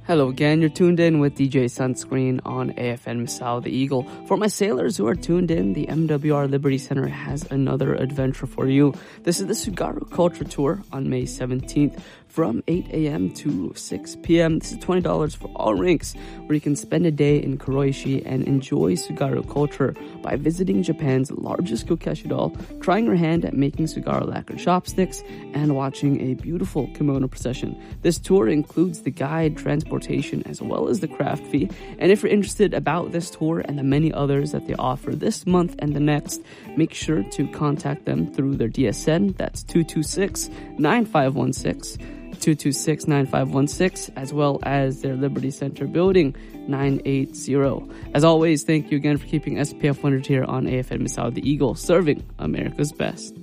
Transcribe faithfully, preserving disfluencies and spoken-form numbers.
Hello again, you're tuned in with D J Sunscreen on A F M Misao the Eagle. For my sailors who are tuned in, the M W R Liberty Center has another adventure for you. This is the Tsugaru Culture Tour on May seventeenth from eight a.m. to six p.m. This is twenty dollars for all rinks, where you can spend a day in Kuroishi and enjoy Tsugaru culture by visiting Japan's largest kokeshi doll, trying your hand at making Tsugaru lacquered chopsticks, and watching a beautiful kimono procession. This tour includes the guide, transportation, as well as the craft fee. And if you're interested about this tour and the many others that they offer this month and the next, make sure to contact them through their D S N. That's two two six, nine five one six. two two six, nine five one six, as well as their Liberty Center building, nine eight zero. As always, thank you again for keeping S P F one hundred here on A F M Misao the Eagle, serving America's best.